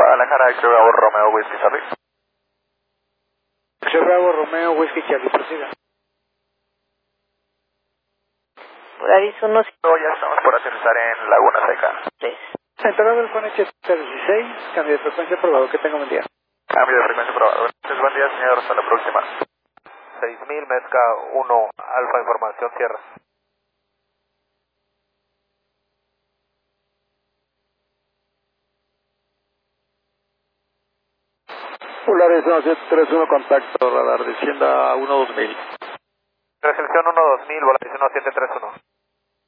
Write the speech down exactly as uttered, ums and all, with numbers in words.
Guadalajara, X Bravo Romeo, Whisky Charlie. X Bravo Romeo, Whisky Charlie, prosiga. Polaris uno. Ya estamos por aterrizar en Laguna Seca. tres. Entrada del F N H dieciséis, cambio de frecuencia probado, que tenga buen día. Cambio de frecuencia probado. Entonces, buen día, señor, hasta la próxima. seis mil, Mezca uno, Alfa, información, cierra. Polaris uno siete tres uno, contacto, radar, descienda uno dos mil. Recepción uno dos mil, Volaris uno siete tres uno.